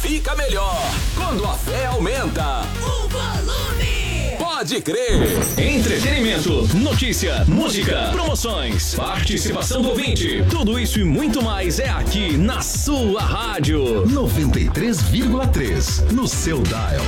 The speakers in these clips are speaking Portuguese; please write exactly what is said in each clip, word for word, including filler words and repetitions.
fica melhor quando a fé aumenta. O volume. Pode crer. Entretenimento, notícia, música, promoções, participação do ouvinte. Tudo isso e muito mais é aqui na sua rádio. noventa e três vírgula três no seu dial.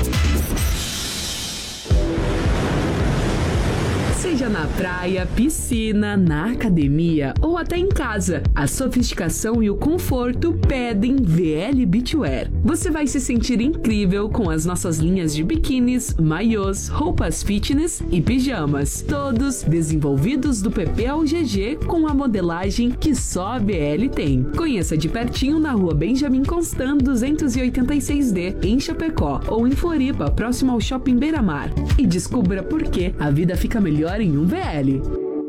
Seja na praia, piscina, na academia ou até em casa, a sofisticação e o conforto pedem V L Beachwear. Você vai se sentir incrível com as nossas linhas de biquínis, maiôs, roupas fitness e pijamas, todos desenvolvidos do P P ao G G com a modelagem que só a B L tem. Conheça de pertinho na rua Benjamin Constant duzentos e oitenta e seis D, em Chapecó, ou em Floripa, próximo ao Shopping Beira-Mar. E descubra por que a vida fica melhor em um V L.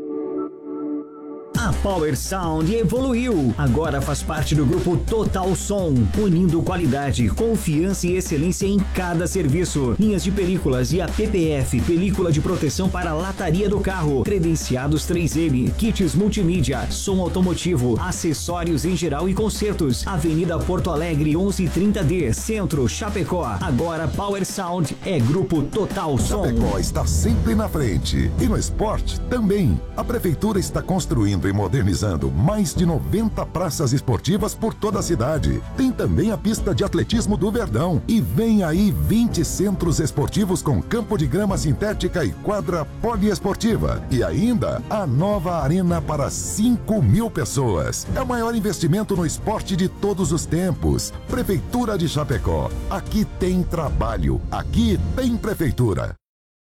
A Power Sound evoluiu. Agora faz parte do grupo Total Som, unindo qualidade, confiança e excelência em cada serviço. Linhas de películas e a P P F, película de proteção para a lataria do carro, credenciados três M, kits multimídia, som automotivo, acessórios em geral e concertos. Avenida Porto Alegre onze trinta D, Centro, Chapecó. Agora Power Sound é grupo Total Som. Chapecó está sempre na frente e no esporte também. A prefeitura está construindo e modernizando mais de noventa praças esportivas por toda a cidade. Tem também a pista de atletismo do Verdão. E vem aí vinte centros esportivos com campo de grama sintética e quadra poliesportiva. E ainda a nova arena para cinco mil pessoas. É o maior investimento no esporte de todos os tempos. Prefeitura de Chapecó. Aqui tem trabalho. Aqui tem prefeitura.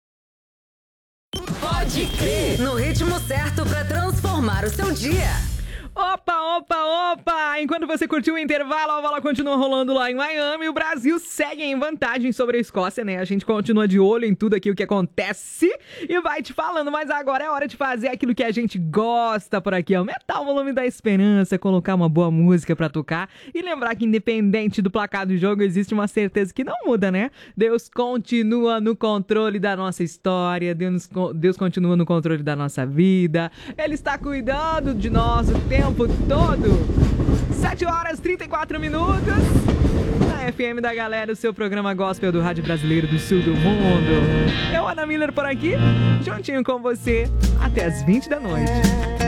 Pode crer, no ritmo certo pra transformar o seu dia. Opa, opa, opa! Enquanto você curtiu o intervalo, a bola continua rolando lá em Miami. O Brasil segue em vantagem sobre a Escócia, né? A gente continua de olho em tudo aquilo que acontece e vai te falando. Mas agora é hora de fazer aquilo que a gente gosta por aqui, aumentar o volume da esperança, colocar uma boa música pra tocar e lembrar que independente do placar do jogo, existe uma certeza que não muda, né? Deus continua no controle da nossa história, Deus, Deus continua no controle da nossa vida. Ele está cuidando de nós o tempo todo. sete horas e trinta e quatro minutos na F M da Galera, o seu programa gospel do Rádio Brasileiro do Sul do Mundo. Eu, Ana Miller, por aqui, juntinho com você até as vinte da noite.